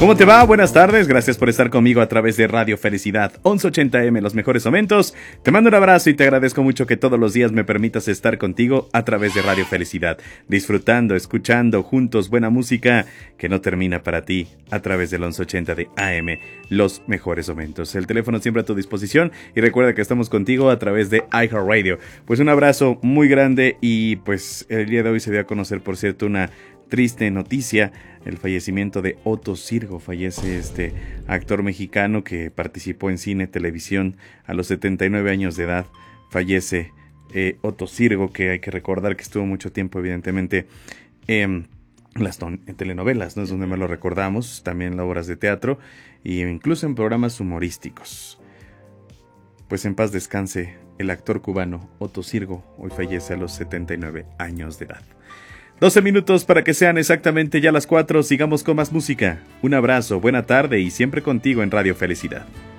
¿Cómo te va? Buenas tardes, gracias por estar conmigo a través de Radio Felicidad 1180M, los mejores momentos. Te mando un abrazo y te agradezco mucho que todos los días me permitas estar contigo a través de Radio Felicidad, disfrutando, escuchando juntos buena música que no termina para ti a través del 1180 de AM, los mejores momentos. El teléfono siempre a tu disposición y recuerda que estamos contigo a través de iHeartRadio. Pues un abrazo muy grande y pues el día de hoy se dio a conocer, por cierto, una triste noticia, el fallecimiento de Otto Sirgo. Fallece este actor mexicano que participó en cine, televisión a los 79 años de edad. Fallece Otto Sirgo, que hay que recordar que estuvo mucho tiempo evidentemente en telenovelas, ¿no? Es donde más lo recordamos, también en obras de teatro e incluso en programas humorísticos. Pues en paz descanse el actor cubano Otto Sirgo, hoy fallece a los 79 años de edad. 12 minutos para que sean exactamente ya las 4. Sigamos con más música. Un abrazo, buena tarde y siempre contigo en Radio Felicidad.